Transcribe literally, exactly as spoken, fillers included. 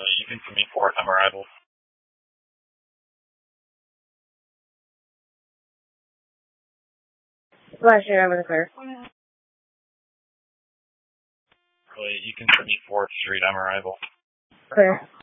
you can put me for I'm arrival. Flash air, I'm gonna clear. You can put me fourth Street, I'm arrival. Clear.